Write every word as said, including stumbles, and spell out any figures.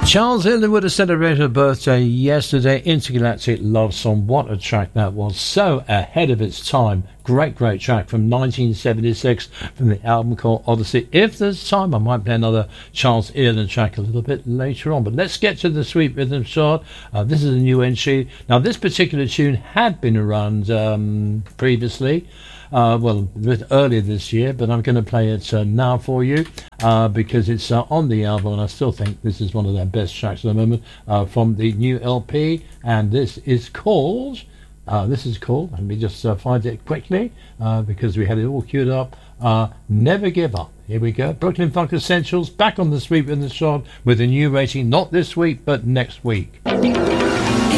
Charles Hilton would have celebrated her birthday yesterday. Intergalactic Love Song. What a track that was. So ahead of its time. Great, great track from nineteen seventy-six from the album called Odyssey. If there's time, I might play another Charles Hilton track a little bit later on. But let's get to the Sweet Rhythm chart. Uh, this is a new entry. Now, this particular tune had been around um, previously. Uh, well, a bit earlier this year, but I'm going to play it uh, now for you uh, because it's uh, on the album, and I still think this is one of their best tracks at the moment uh, from the new L P, and this is called, uh, this is called, let me just uh, find it quickly uh, because we had it all queued up, uh, Never Give Up. Here we go, Brooklyn Funk Essentials, back on the Sweet Rhythm chart with a new rating, not this week, but next week.